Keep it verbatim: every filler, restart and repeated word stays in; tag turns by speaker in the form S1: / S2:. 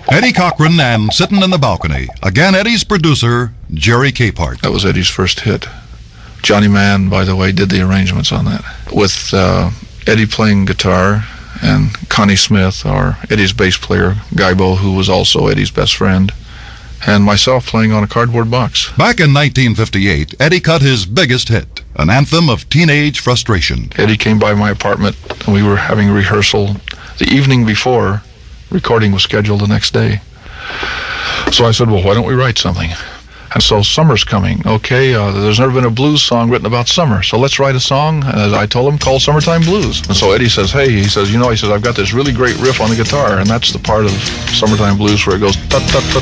S1: Eddie Cochran and Sittin' in the Balcony. Again, Eddie's producer, Jerry Capehart.
S2: That was Eddie's first hit. Johnny Mann, by the way, did the arrangements on that. With uh, Eddie playing guitar and Connie Smith, our Eddie's bass player, Guybo, who was also Eddie's best friend, and myself playing on a cardboard box.
S1: Back in nineteen fifty-eight, Eddie cut his biggest hit, an anthem of teenage frustration.
S2: Eddie came by my apartment, and we were having rehearsal the evening before. Recording was scheduled the next day. So I said, well, why don't we write something? And so summer's coming. Okay, uh, there's never been a blues song written about summer, so let's write a song, as I told him, called Summertime Blues. And so Eddie says, hey, he says, you know, he says, I've got this really great riff on the guitar, and that's the part of Summertime Blues where it goes, ta ta ta